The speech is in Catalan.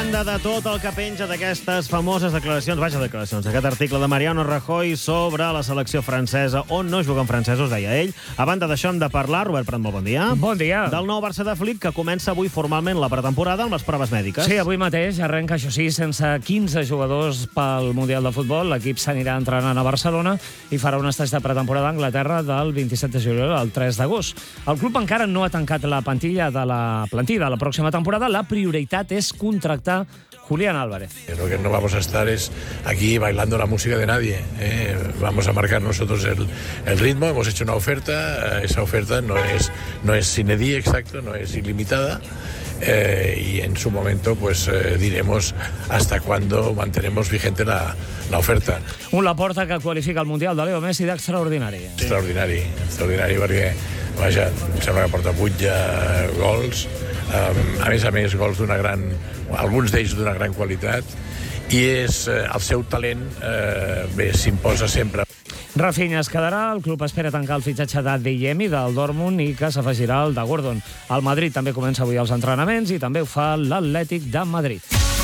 banda de tot el que penja d'aquestes famoses declaracions, d'aquest article de Mariano Rajoy sobre la selecció francesa, on no juguen francesos, deia ell. A banda d'això hem de parlar, Robert Prat, molt bon dia. Bon dia. Del nou Barça de Flick, que comença avui formalment la pretemporada amb les proves mèdiques. Sí, avui mateix arrenca, això sí, sense 15 jugadors pel Mundial de Futbol. L'equip s'anirà entrenant a Barcelona i farà un estatge de pretemporada a Anglaterra del 27 de juliol al 3 d'agost. El club encara no ha tancat la plantilla de la pròxima temporada. La prioritat és contractar Julián Álvarez. Lo que no vamos a estar es aquí bailando la música de nadie. Vamos a marcar nosotros el ritmo. Hemos hecho una oferta. Esa oferta no es sine die, exacto, no es ilimitada. Y en su momento pues diremos hasta cuándo mantenemos vigente la oferta. Un Laporta que qualifica el Mundial de Leo Messi d'extraordinari. Extraordinari perquè, vaja, em sembla que porta 8 gols. A més, gols alguns d'ells d'una gran qualitat, i el seu talent s'imposa sempre. Rafinha es quedarà, el club espera tancar el fitxatge d'Adeyemi del Dortmund i que s'afegirà el de Gordon. El Madrid també comença avui els entrenaments i també ho fa l'Atlètic de Madrid.